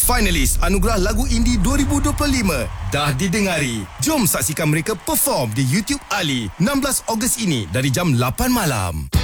Finalis Anugerah Lagu Indie 2025 dah didengari. Jom saksikan mereka perform di YouTube Ali 16 Ogos ini dari jam 8 malam.